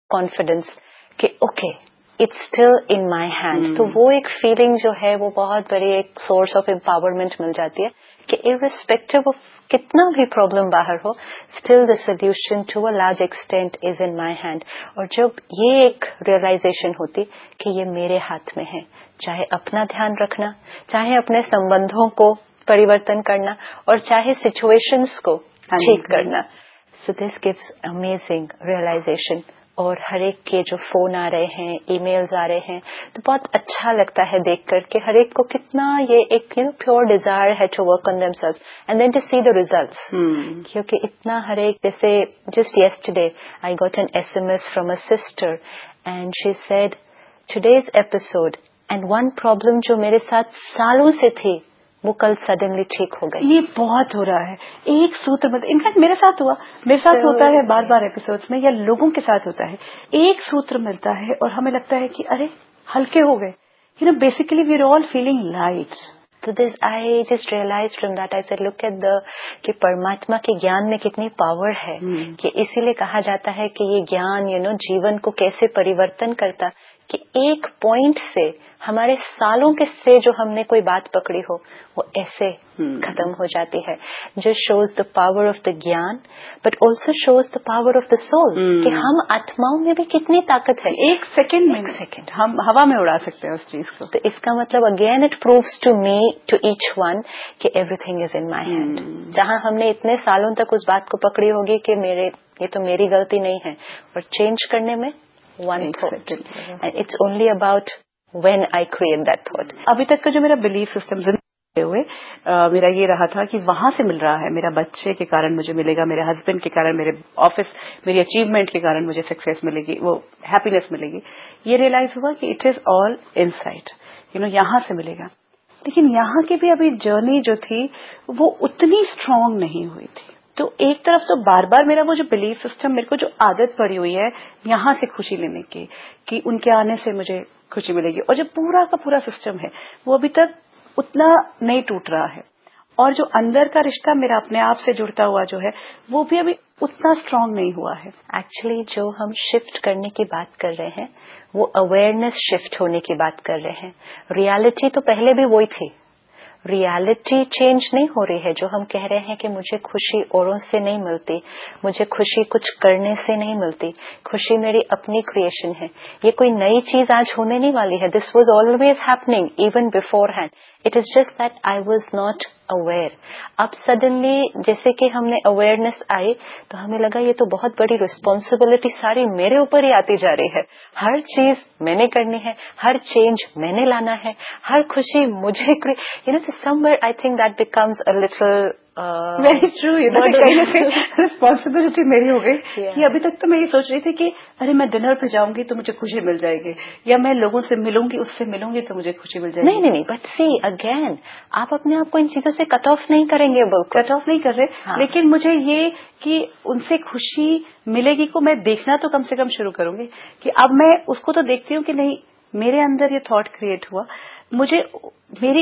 Confidence कि okay it's still in my hand. तो वो एक फीलिंग जो है वो बहुत बड़ी एक सोर्स ऑफ एम्पावरमेंट मिल जाती है कि इर्रिस्पेक्टिव ऑफ कितना भी प्रॉब्लम बाहर हो, still the solution to a large extent is in my hand. और जब ये एक रियलाइजेशन होती कि ये मेरे हाथ में है, चाहे अपना ध्यान रखना, चाहे अपने संबंधों को परिवर्तन करना, और चाहे सिचुएशंस को ठीक करना। So this gives amazing realisation. और हर एक के जो फोन आ रहे हैं, ईमेल्स आ रहे हैं, तो बहुत अच्छा लगता है देख करके हर एक को कितना ये एक प्योर डिजायर है to work on themselves and then to see the results. क्योंकि इतना हर एक, जैसे just yesterday I got an SMS from a sister and she said today's episode and one problem जो मेरे साथ सालों से थी वो कल सडनली ठीक हो गई। ये बहुत हो रहा है, एक सूत्र मतलब इनफैक्ट मेरे साथ होता है बार बार एपिसोड्स में, या लोगों के साथ होता है। एक सूत्र मिलता है और हमें लगता है कि अरे हल्के हो गए। Basically we are all feeling light. तो this I just realise from that, I said look at the कि परमात्मा के ज्ञान में कितनी पावर है। कि इसीलिए कहा जाता है कि ये ज्ञान जीवन को कैसे परिवर्तन करता, कि एक पॉइंट से हमारे सालों के से जो हमने कोई बात पकड़ी हो वो ऐसे खत्म हो जाती है। जो shows the power of the ज्ञान but also shows the power of the soul कि हम आत्माओं में भी कितनी ताकत है। एक सेकंड हम हवा में उड़ा सकते हैं उस चीज को। तो इसका मतलब again it proves to me, to each one, कि everything is in my hand. जहां हमने इतने सालों तक उस बात को पकड़ी होगी कि ये तो मेरी गलती नहीं है, और चेंज करने में one thought and it's only about when I create that thought. अभी तक का जो मेरा बिलीफ सिस्टम हुए मेरा ये रहा था कि वहां से मिल रहा है, मेरा बच्चे के कारण मुझे मिलेगा, मेरे हस्बैंड के कारण, मेरे ऑफिस, मेरी अचीवमेंट के कारण मुझे सक्सेस मिलेगी, वो हैप्पीनेस मिलेगी। ये रियलाइज हुआ कि इट इज ऑल इनसाइड, यहां से मिलेगा। लेकिन यहाँ की भी अभी जर्नी जो थी वो उतनी स्ट्रांग नहीं हुई थी। तो एक तरफ तो बार बार मेरा वो जो बिलीफ सिस्टम, मेरे को जो आदत पड़ी हुई है यहाँ से खुशी लेने की, कि उनके आने से मुझे खुशी मिलेगी, और जो पूरा का पूरा सिस्टम है वो अभी तक उतना नहीं टूट रहा है। और जो अंदर का रिश्ता मेरा अपने आप से जुड़ता हुआ जो है वो भी अभी उतना स्ट्रांग नहीं हुआ है। एक्चुअली जो हम शिफ्ट करने की बात कर रहे हैं वो अवेयरनेस शिफ्ट होने की बात कर रहे हैं। रियलिटी तो पहले भी वही थी, रियलिटी चेंज नहीं हो रही है। जो हम कह रहे हैं कि मुझे खुशी औरों से नहीं मिलती, मुझे खुशी कुछ करने से नहीं मिलती, खुशी मेरी अपनी क्रिएशन है, ये कोई नई चीज आज होने नहीं वाली है। This was always happening even before hand, it is just that I was not aware. अब सडनली जैसे कि हमने अवेयरनेस आई तो हमें लगा ये तो बहुत बड़ी रिस्पॉन्सिबिलिटी सारी मेरे ऊपर ही आती जा रही है, हर चीज मैंने करनी है, हर चेंज मैंने लाना है, हर खुशी मुझे somewhere I think that becomes a little very true. कहीं ना कहीं रिस्पॉन्सिबिलिटी मेरी हो गई कि अभी तक तो मैं ये सोच रही थी कि अरे मैं डिनर पे जाऊंगी तो मुझे खुशी मिल जाएगी, या मैं लोगों से मिलूंगी, उससे मिलूंगी तो मुझे खुशी मिल जाएगी। नहीं, बट सी अगेन आप अपने आप को इन चीजों से कट ऑफ नहीं करेंगे, बिल्कुल कट ऑफ नहीं कर रहे। हाँ। लेकिन मुझे ये कि उनसे खुशी मिलेगी को मैं देखना तो कम से कम शुरू करूंगी, कि अब मैं उसको तो देखती हूँ कि नहीं, मेरे अंदर ये थॉट क्रिएट हुआ, मुझे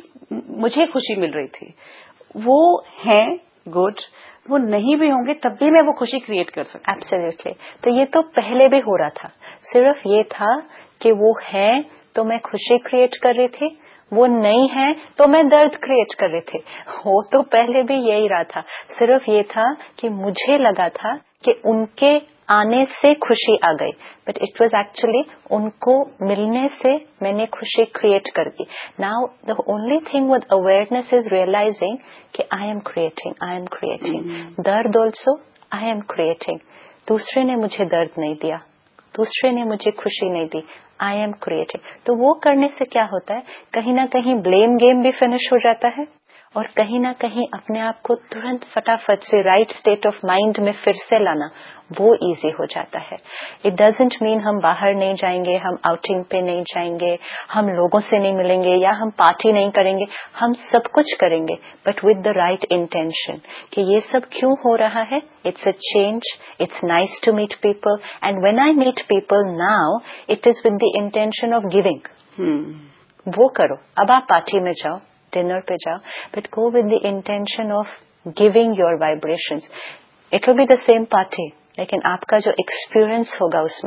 खुशी मिल रही थी, वो है गुड, वो नहीं भी होंगे तब भी मैं वो खुशी क्रिएट कर सकती हूँ। एब्सोल्युटली। तो ये तो पहले भी हो रहा था, सिर्फ ये था कि वो है तो मैं खुशी क्रिएट कर रही थी, वो नहीं है तो मैं दर्द क्रिएट कर रही थी। वो तो पहले भी यही रहा था, सिर्फ ये था कि मुझे लगा था कि उनके आने से खुशी आ गई, बट इट वाज एक्चुअली उनको मिलने से मैंने खुशी क्रिएट कर दी। Now the only thing with awareness is realising कि आई एम क्रिएटिंग दर्द ऑल्सो, आई एम क्रिएटिंग। दूसरे ने मुझे दर्द नहीं दिया, दूसरे ने मुझे खुशी नहीं दी, आई एम क्रिएटिंग। तो वो करने से क्या होता है, कहीं ना कहीं ब्लेम गेम भी फिनिश हो जाता है, और कहीं ना कहीं अपने आप को तुरंत फटाफट से राइट स्टेट ऑफ माइंड में फिर से लाना वो इजी हो जाता है। इट डजंट मीन हम बाहर नहीं जाएंगे, हम आउटिंग पे नहीं जाएंगे, हम लोगों से नहीं मिलेंगे, या हम पार्टी नहीं करेंगे, हम सब कुछ करेंगे but with the right intention कि ये सब क्यों हो रहा है, it's a change, it's nice to meet people, and when I meet people now it is with the intention of giving. वो करो, अब आप पार्टी में जाओ, डिनर पे जाओ, but go with the intention of giving your vibrations. It will be the same party, लेकिन आपका जो एक्सपीरियंस होगा उसमें